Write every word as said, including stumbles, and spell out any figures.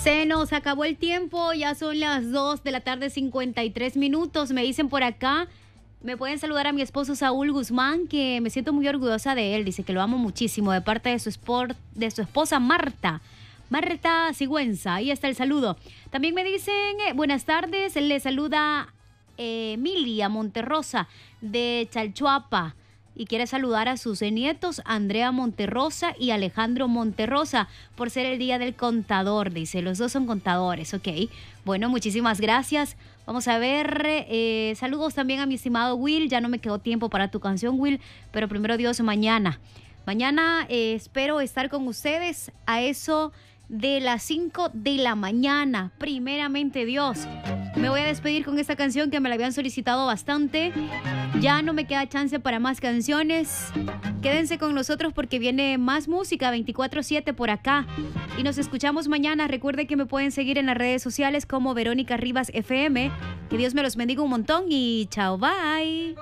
Se nos acabó el tiempo, ya son las dos de la tarde, cincuenta y tres minutos. Me dicen por acá, me pueden saludar a mi esposo Saúl Guzmán, que me siento muy orgullosa de él. Dice que lo amo muchísimo, de parte de su, espor, de su esposa Marta. Marta Sigüenza, ahí está el saludo. También me dicen, eh, buenas tardes, le saluda eh, Emilia Monterrosa de Chalchuapa. Y quiere saludar a sus nietos, Andrea Monterrosa y Alejandro Monterrosa, por ser el día del contador. Dice, los dos son contadores, ok. Bueno, muchísimas gracias. Vamos a ver, eh, saludos también a mi estimado Will. Ya no me quedó tiempo para tu canción, Will, pero primero Dios, mañana. Mañana eh, espero estar con ustedes a eso de las cinco de la mañana, primeramente Dios. Me voy a despedir con esta canción que me la habían solicitado bastante. Ya no me queda chance para más canciones. Quédense con nosotros porque viene más música veinticuatro siete por acá. Y nos escuchamos mañana. Recuerden que me pueden seguir en las redes sociales como Verónica Rivas F M. Que Dios me los bendiga un montón y chao, bye.